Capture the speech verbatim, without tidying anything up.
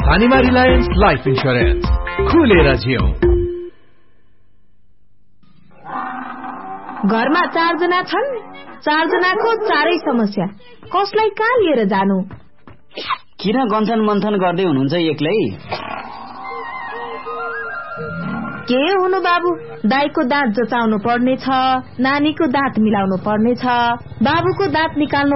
राजधानीमा Reliance life insurance, खुलेर जियौं। घरमा चारजना छन्, चारजनाको चारै समस्या, कसलाई कहाँ लिएर जानु? किन गन्थन मन्थन गर्दै हुनुहुन्छ एक्लै? के हुनु बाबु, दाइको दाँत जचाउनु पर्ने छ, नानीको दाँत मिलाउनु पर्ने छ, बाबुको दाँत निकाल्नु